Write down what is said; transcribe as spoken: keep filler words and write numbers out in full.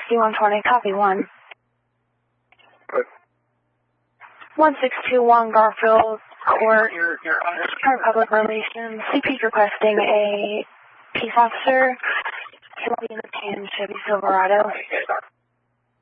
sixty-one twenty, copy one. Good. one six two one Garfield Court, You're, you're under... Public Relations. C P's requesting a peace officer. He will be in the tan Chevy Silverado. Okay,